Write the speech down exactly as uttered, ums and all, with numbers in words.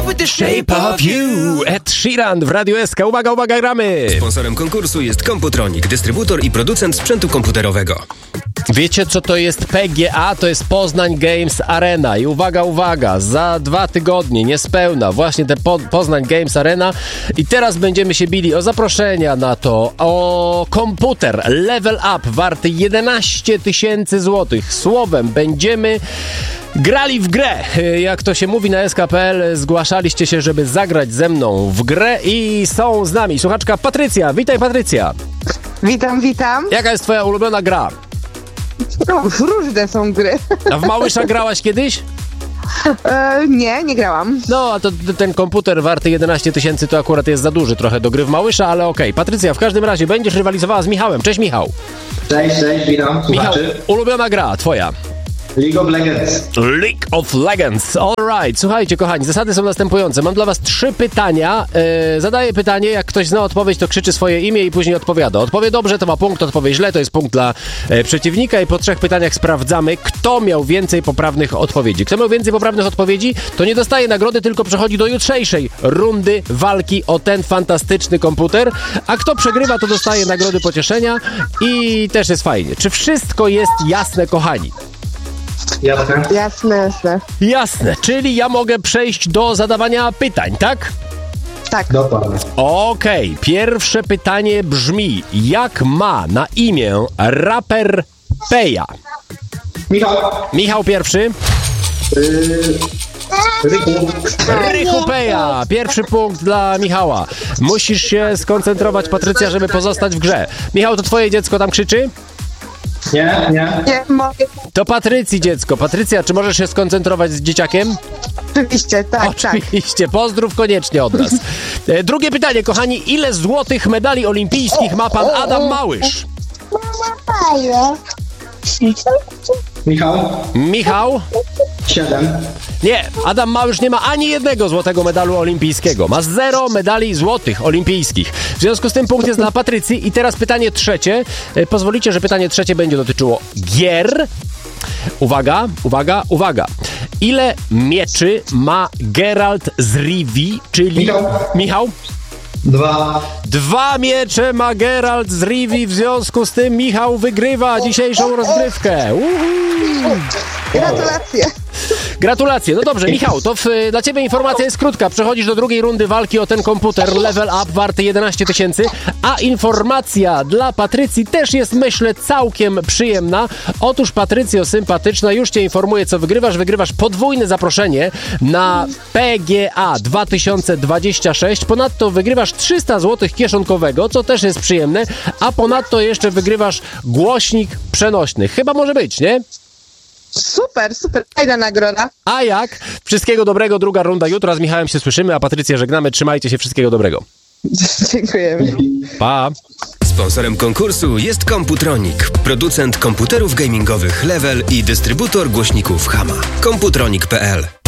love with the shape of you. Ed Sheeran w Radiu S K. Uwaga, uwaga, gramy! Sponsorem konkursu jest Komputronik, dystrybutor i producent sprzętu komputerowego. Wiecie, co to jest P G A? To jest Poznań Games Arena. I uwaga, uwaga, za dwa tygodnie, niespełna, właśnie te po- Poznań Games Arena. I teraz będziemy się bili o zaproszenia na to, o komputer Level Up warty jedenaście tysięcy złotych. Słowem, będziemy grali w grę. Jak to się mówi na S K kropka P L, zgłaszaliście się, żeby zagrać ze mną w grę i są z nami słuchaczka Patrycja. Witaj, Patrycja. Witam, witam. Jaka jest twoja ulubiona gra? No, różne są gry. A w Małysza grałaś kiedyś? E, nie, nie grałam. No, a to ten komputer warty jedenaście tysięcy to akurat jest za duży trochę do gry w Małysza, ale okej. Okay. Patrycja, w każdym razie będziesz rywalizowała z Michałem. Cześć, Michał. Cześć, cześć, witam. Michał, Słuchaczy. ulubiona gra twoja? League of Legends. League of Legends. Alright, słuchajcie kochani, zasady są następujące. Mam dla was trzy pytania. Yy, zadaję pytanie, jak ktoś zna odpowiedź, to krzyczy swoje imię i później odpowiada. Odpowie dobrze, to ma punkt, odpowie źle, to jest punkt dla yy, przeciwnika i po trzech pytaniach sprawdzamy, kto miał więcej poprawnych odpowiedzi. Kto miał więcej poprawnych odpowiedzi, to nie dostaje nagrody, tylko przechodzi do jutrzejszej rundy walki o ten fantastyczny komputer, a kto przegrywa, to dostaje nagrody pocieszenia i też jest fajnie. Czy wszystko jest jasne, kochani? Jasne. Jasne, jasne. Jasne, czyli ja mogę przejść do zadawania pytań, tak? Tak. Dokładnie. Okej, okay. Pierwsze pytanie brzmi, jak ma na imię raper Peja? Michał. Michał pierwszy. Yy, Ryku. Rychu Peja, pierwszy punkt dla Michała. Musisz się skoncentrować, Patrycja, żeby pozostać w grze. Michał, to twoje dziecko tam krzyczy? Nie, nie. Nie, mogę. To Patrycji dziecko. Patrycja, czy możesz się skoncentrować z dzieciakiem? Oczywiście, tak, Oczywiście, pozdrów koniecznie od nas. E, Drugie pytanie, kochani, ile złotych medali olimpijskich ma pan Adam Małysz? Michał. Michał? Siedem. Nie, Adam Małysz nie ma ani jednego złotego medalu olimpijskiego. Ma zero medali złotych olimpijskich. W związku z tym punkt jest dla Patrycji. I teraz pytanie trzecie. E, Pozwolicie, że pytanie trzecie będzie dotyczyło gier. Uwaga, uwaga, uwaga. Ile mieczy ma Geralt z Rivii, czyli... Michał. Michał? Dwa. Dwa miecze ma Geralt z Rivii, w związku z tym Michał wygrywa dzisiejszą rozgrywkę. Uhu. Gratulacje. Gratulacje. No dobrze, Michał, to w, dla ciebie informacja jest krótka. Przechodzisz do drugiej rundy walki o ten komputer Level Up warty jedenaście tysięcy, a informacja dla Patrycji też jest, myślę, całkiem przyjemna. Otóż, Patrycjo, sympatyczna, już cię informuję, co wygrywasz. Wygrywasz podwójne zaproszenie na P G A dwa tysiące dwadzieścia sześć. Ponadto wygrywasz trzysta złotych kieszonkowego, co też jest przyjemne, a ponadto jeszcze wygrywasz głośnik przenośny. Chyba może być, nie? Super, super, fajna nagroda. A jak? Wszystkiego dobrego, druga runda jutro. Z Michałem się słyszymy, a Patrycję żegnamy. Trzymajcie się, wszystkiego dobrego. Dziękujemy. Pa! Sponsorem konkursu jest Komputronik, producent komputerów gamingowych Level i dystrybutor głośników Hama. komputronik kropka p l